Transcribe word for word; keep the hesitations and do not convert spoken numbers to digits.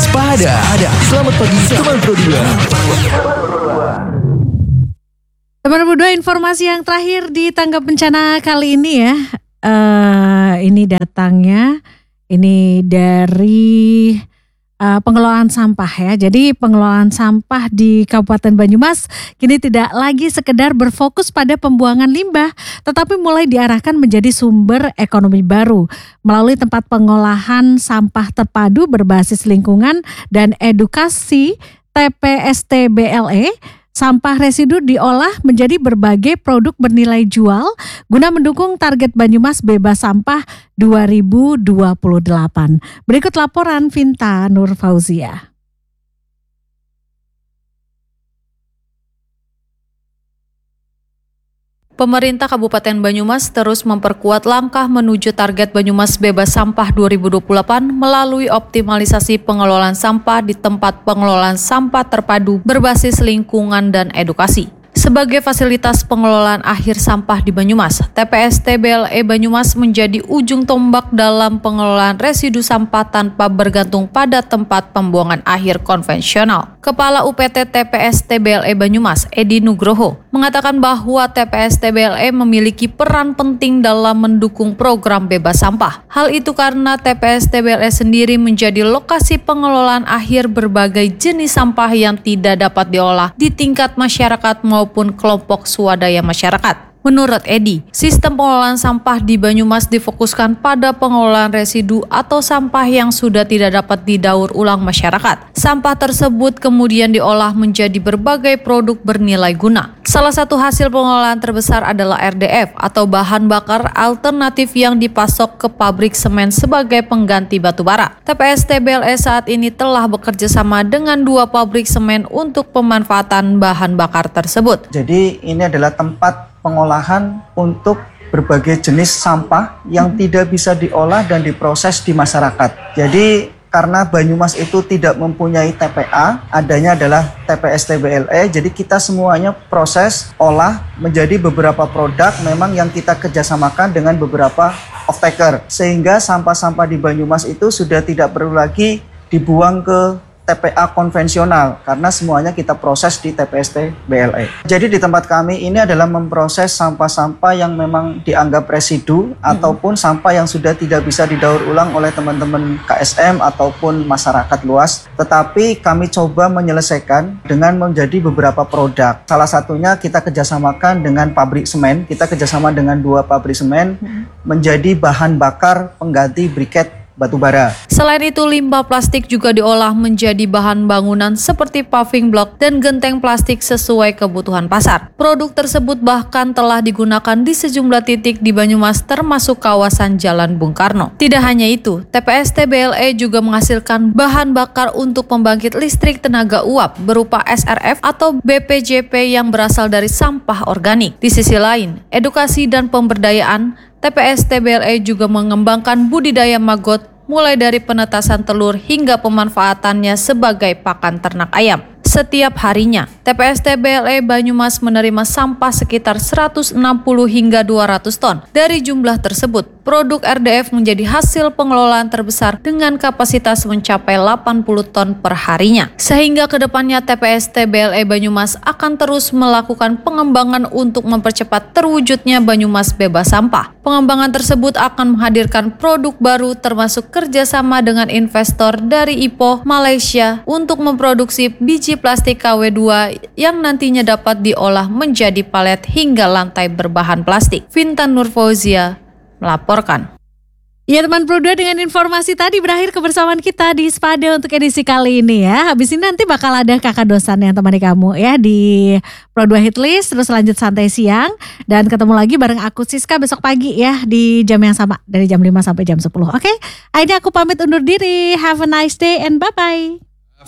Waspada. Selamat pagi teman Pro dua. Teman Pro dua, informasi yang terakhir di tanggap bencana kali ini ya. Uh, ini datangnya ini dari uh, pengelolaan sampah ya. Jadi pengelolaan sampah di Kabupaten Banyumas kini tidak lagi sekedar berfokus pada pembuangan limbah, tetapi mulai diarahkan menjadi sumber ekonomi baru melalui tempat pengolahan sampah terpadu berbasis lingkungan dan edukasi T P S T B L E. Sampah residu diolah menjadi berbagai produk bernilai jual guna mendukung target Banyumas bebas sampah dua ribu dua puluh delapan. Berikut laporan Vinta Nur Fauzia. Pemerintah Kabupaten Banyumas terus memperkuat langkah menuju target Banyumas bebas sampah dua ribu dua puluh delapan melalui optimalisasi pengelolaan sampah di tempat pengelolaan sampah terpadu berbasis lingkungan dan edukasi. Sebagai fasilitas pengelolaan akhir sampah di Banyumas, T P S T B L E Banyumas menjadi ujung tombak dalam pengelolaan residu sampah tanpa bergantung pada tempat pembuangan akhir konvensional. Kepala U P T T P S T B L E Banyumas, Edi Nugroho, mengatakan bahwa T P S T B L E memiliki peran penting dalam mendukung program bebas sampah. Hal itu karena T P S T B L E sendiri menjadi lokasi pengelolaan akhir berbagai jenis sampah yang tidak dapat diolah di tingkat masyarakat maupun kelompok swadaya masyarakat. Menurut Edi, sistem pengelolaan sampah di Banyumas difokuskan pada pengelolaan residu atau sampah yang sudah tidak dapat didaur ulang masyarakat. Sampah tersebut kemudian diolah menjadi berbagai produk bernilai guna. Salah satu hasil pengelolaan terbesar adalah R D F atau bahan bakar alternatif yang dipasok ke pabrik semen sebagai pengganti batu bara. T P S T B L E saat ini telah bekerja sama dengan dua pabrik semen untuk pemanfaatan bahan bakar tersebut. Jadi ini adalah tempat pengolahan untuk berbagai jenis sampah yang hmm. tidak bisa diolah dan diproses di masyarakat. Jadi karena Banyumas itu tidak mempunyai T P A, adanya adalah T P S T B L E, jadi kita semuanya proses, olah menjadi beberapa produk memang yang kita kerjasamakan dengan beberapa off-taker. Sehingga sampah-sampah di Banyumas itu sudah tidak perlu lagi dibuang ke T P A konvensional karena semuanya kita proses di T P S T B L E. Jadi di tempat kami ini adalah memproses sampah-sampah yang memang dianggap residu hmm. ataupun sampah yang sudah tidak bisa didaur ulang oleh teman-teman K S M ataupun masyarakat luas. Tetapi kami coba menyelesaikan dengan menjadi beberapa produk. Salah satunya kita kerjasamakan dengan pabrik semen. Kita kerjasama dengan dua pabrik semen hmm. menjadi bahan bakar pengganti briket batu bara. Selain itu, limbah plastik juga diolah menjadi bahan bangunan seperti paving block dan genteng plastik sesuai kebutuhan pasar. Produk tersebut bahkan telah digunakan di sejumlah titik di Banyumas termasuk kawasan Jalan Bung Karno. Tidak hanya itu, T P S T B L E juga menghasilkan bahan bakar untuk pembangkit listrik tenaga uap berupa S R F atau B P J P yang berasal dari sampah organik. Di sisi lain, edukasi dan pemberdayaan, T P S T B L E juga mengembangkan budidaya maggot mulai dari penetasan telur hingga pemanfaatannya sebagai pakan ternak ayam. Setiap harinya, T P S T B L E Banyumas menerima sampah sekitar seratus enam puluh hingga dua ratus ton. Dari jumlah tersebut, produk R D F menjadi hasil pengelolaan terbesar dengan kapasitas mencapai delapan puluh ton per harinya. Sehingga kedepannya T P S T B L E Banyumas akan terus melakukan pengembangan untuk mempercepat terwujudnya Banyumas bebas sampah. Pengembangan tersebut akan menghadirkan produk baru termasuk kerjasama dengan investor dari Ipoh, Malaysia untuk memproduksi biji plastik K W dua yang nantinya dapat diolah menjadi palet hingga lantai berbahan plastik. Vinta Nur Fauzia melaporkan. Ya teman Pro dua, dengan informasi tadi berakhir kebersamaan kita di Spada untuk edisi kali ini ya. Habis ini nanti bakal ada kakak dosan yang temani kamu ya di Pro dua Hitlist, terus lanjut santai siang. Dan ketemu lagi bareng aku Siska besok pagi ya di jam yang sama dari jam lima sampai jam sepuluh. Oke, akhirnya aku pamit undur diri. Have a nice day and bye-bye.